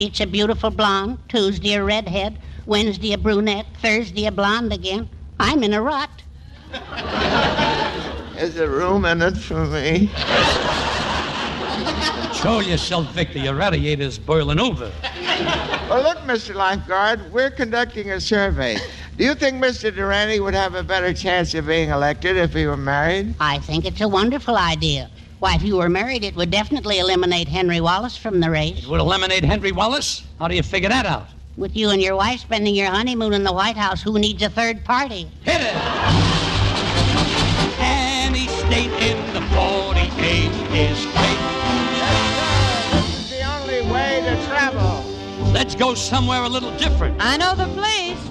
It's a beautiful blonde, Tuesday a redhead, Wednesday a brunette, Thursday a blonde again. I'm in a rut. Is there room in it for me? Show yourself, Victor. Your radiator's boiling over. Well, look, Mr. Lifeguard, we're conducting a survey. Do you think Mr. Durante would have a better chance of being elected if he were married? I think it's a wonderful idea. Why, if you were married, it would definitely eliminate Henry Wallace from the race. It would eliminate Henry Wallace? How do you figure that out? With you and your wife spending your honeymoon in the White House, who needs a third party? Hit it! Any state in the 48 is great. This is the only way to travel. Let's go somewhere a little different. I know the place.